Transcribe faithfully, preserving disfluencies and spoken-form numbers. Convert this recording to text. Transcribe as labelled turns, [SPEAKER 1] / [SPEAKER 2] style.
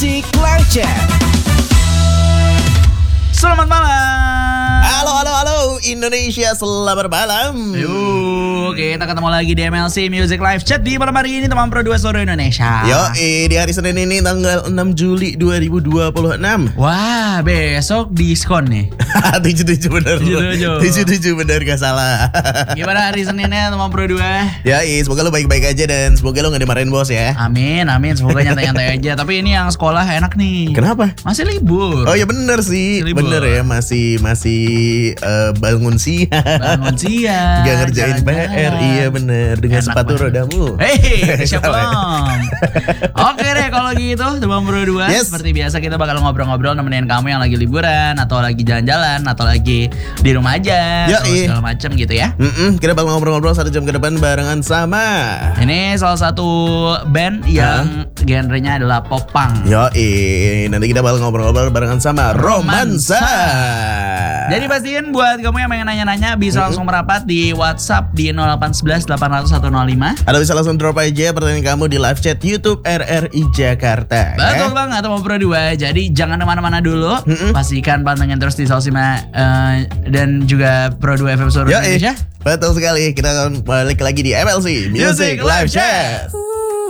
[SPEAKER 1] Music Live Chat.
[SPEAKER 2] Selamat malam.
[SPEAKER 3] Halo, halo, halo Indonesia, selamat malam.
[SPEAKER 2] Yuk, kita ketemu lagi di M L C Music Live Chat di malam hari ini teman Pro dua seluruh Indonesia.
[SPEAKER 3] Yo, eh, di hari Senin ini tanggal enam Juli dua ribu dua puluh enam.
[SPEAKER 2] Wah, besok diskon nih.
[SPEAKER 3] tujuh tujuh bener.
[SPEAKER 2] tujuh tujuh.
[SPEAKER 3] tujuh tujuh bener, gak salah.
[SPEAKER 2] Gimana hari Seninnya teman Pro dua?
[SPEAKER 3] Ya, eh, semoga lo baik-baik aja dan semoga lo gak dimarahin bos ya.
[SPEAKER 2] Amin, amin. Semoga nyantai-nyantai aja. Tapi ini yang sekolah enak nih.
[SPEAKER 3] Kenapa?
[SPEAKER 2] Masih libur.
[SPEAKER 3] Oh ya bener sih,
[SPEAKER 2] Libur.
[SPEAKER 3] bener ya, masih masih uh, bangun siang,
[SPEAKER 2] Bangun siang,
[SPEAKER 3] gak ngerjain P R,
[SPEAKER 2] jalan-jalan.
[SPEAKER 3] iya bener, dengan
[SPEAKER 2] Enak
[SPEAKER 3] sepatu
[SPEAKER 2] banget.
[SPEAKER 3] rodamu.
[SPEAKER 2] Hei, siap
[SPEAKER 3] Salah ya?
[SPEAKER 2] dong. Oke deh kalau gitu teman Pro dua.
[SPEAKER 3] Yes.
[SPEAKER 2] Seperti biasa kita bakal ngobrol-ngobrol nemenin kamu yang lagi liburan atau lagi jalan-jalan atau lagi di rumah aja
[SPEAKER 3] Ya,
[SPEAKER 2] atau
[SPEAKER 3] iya.
[SPEAKER 2] segala macam gitu ya.
[SPEAKER 3] Mm-mm, kita bakal ngobrol-ngobrol satu jam ke depan barengan sama
[SPEAKER 2] Ini salah satu band yang genrenya adalah pop punk.
[SPEAKER 3] Yo, eh, nanti kita bakal ngobrol-ngobrol barengan sama Romansa.
[SPEAKER 2] Jadi pastiin buat kamu yang pengen nanya-nanya bisa langsung merapat di WhatsApp di nol delapan satu satu delapan nol satu nol lima.
[SPEAKER 3] Atau bisa langsung drop aja pertanyaan kamu di live chat YouTube R R I Jakarta.
[SPEAKER 2] Betul
[SPEAKER 3] ya?
[SPEAKER 2] banget teman Pro dua. Jadi jangan kemana-mana dulu.
[SPEAKER 3] Mm-mm.
[SPEAKER 2] Pastikan pantengin terus di sosial media eh, dan juga Pro dua F M seluruh
[SPEAKER 3] Yo, eh,
[SPEAKER 2] Indonesia.
[SPEAKER 3] betul sekali. Kita akan balik lagi di M L C Music,
[SPEAKER 2] Music
[SPEAKER 3] Live
[SPEAKER 2] Live
[SPEAKER 3] Chat.
[SPEAKER 2] Chat.